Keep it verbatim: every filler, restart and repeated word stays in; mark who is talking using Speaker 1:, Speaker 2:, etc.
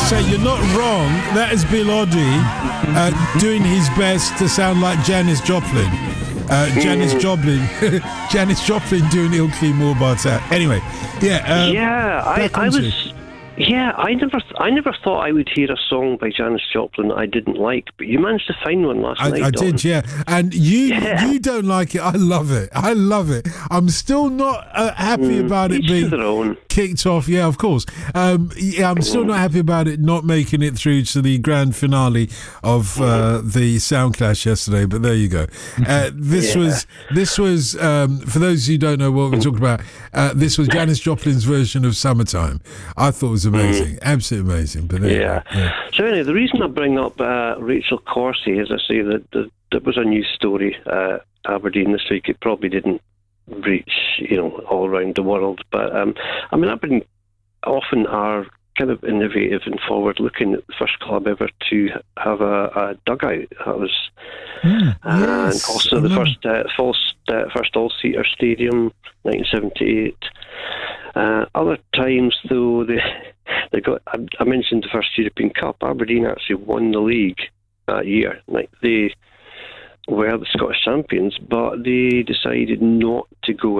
Speaker 1: say you're not wrong. That is Bill Oddie uh, doing his best to sound like Janis Joplin. Uh, Janis mm. Joplin, Janis Joplin doing Ilkley Moorbarta. Anyway, yeah, um,
Speaker 2: yeah, I, I was. Yeah, I never, I never thought I would hear a song by Janis Joplin that I didn't like, but you managed to find one last
Speaker 1: I,
Speaker 2: night.
Speaker 1: I
Speaker 2: Don.
Speaker 1: did, yeah. And you,
Speaker 2: yeah.
Speaker 1: you don't like it. I love it. I love it. I'm still not uh, happy mm, about it being kicked off. Yeah, of course. Um, yeah, I'm still mm. not happy about it not making it through to the grand finale of uh, the Sound Clash yesterday. But there you go. Uh, this yeah. was, this was um, for those who don't know what we're talking about. Uh, this was Janis Joplin's version of Summertime. I thought it was amazing, mm. absolutely amazing. But
Speaker 2: yeah. yeah. So anyway, the reason I bring up uh, Rachel Corsie is I say that the, there was a news story uh, Aberdeen this week. It probably didn't reach, you know, all around the world, but um, I mean, Aberdeen often are kind of innovative and forward-looking. The first club ever to have a, a dugout. That was,
Speaker 1: mm,
Speaker 2: and
Speaker 1: yes,
Speaker 2: also the first uh, false, uh, first all-seater stadium, nineteen seventy-eight. Uh, other times, though, they they got. I, I mentioned the first European Cup. Aberdeen actually won the league that year. Like they were the Scottish champions, but they decided not to go